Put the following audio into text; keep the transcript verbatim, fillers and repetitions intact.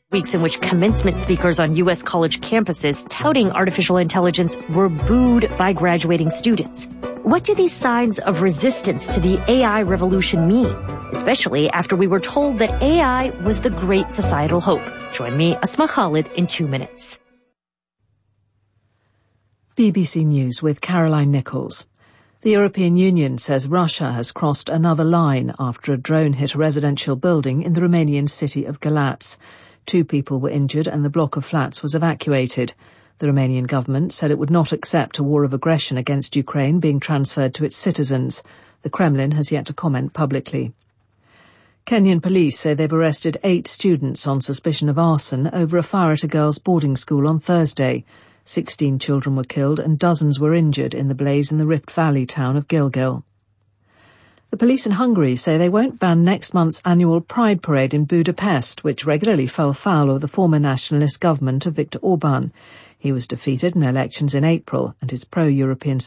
Weeks in which commencement speakers on U S college campuses touting artificial intelligence were booed by graduating students. What do these signs of resistance to the A I revolution mean, especially after we were told that A I was the great societal hope? Join me, Asma Khalid, in two minutes. B B C News with Caroline Nichols. The European Union says Russia has crossed another line after a drone hit a residential building in the Romanian city of Galați. Two people were injured and the block of flats was evacuated. The Romanian government said it would not accept a war of aggression against Ukraine being transferred to its citizens. The Kremlin has yet to comment publicly. Kenyan police say they've arrested eight students on suspicion of arson over a fire at a girls' boarding school on Thursday. Sixteen children were killed and dozens were injured in the blaze in the Rift Valley town of Gilgil. The police in Hungary say they won't ban next month's annual Pride Parade in Budapest, which regularly fell foul of the former nationalist government of Viktor Orban. He was defeated in elections in April, and his pro-European